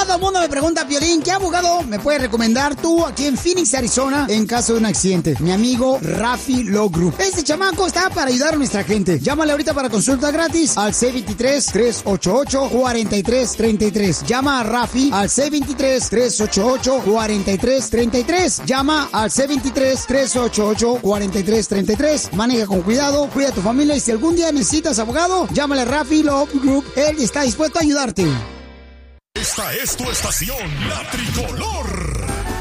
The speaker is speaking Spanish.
Todo el mundo me pregunta, Piolín, ¿qué abogado me puedes recomendar tú aquí en Phoenix, Arizona, en caso de un accidente? Mi amigo Rafi Law Group. Este chamaco está para ayudar a nuestra gente. Llámale ahorita para consulta gratis al C23-388-4333. Llama a Rafi al C23-388-4333. Llama al C23-388-4333. Maneja con cuidado, cuida a tu familia y si algún día necesitas abogado, llámale a Rafi Law Group. Él está dispuesto a ayudarte. Esta es tu estación, La Tricolor.